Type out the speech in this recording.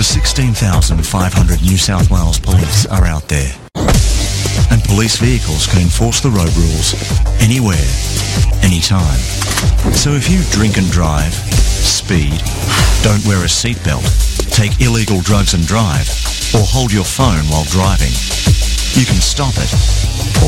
16,500 New South Wales police are out there. And police vehicles can enforce the road rules anywhere, anytime. So if you drink and drive, speed, don't wear a seatbelt, take illegal drugs and drive, or hold your phone while driving, you can stop it